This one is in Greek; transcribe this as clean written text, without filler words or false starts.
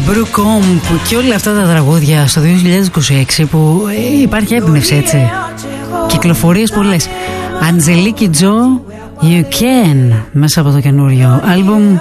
Μπρουκόμπ και όλα αυτά τα τραγούδια στο 2026 που υπάρχει έμπνευση, έτσι. Κυκλοφορίες πολλές. Αντζελίκη Τζο, You Can, μέσα από το καινούριο άλμπουμ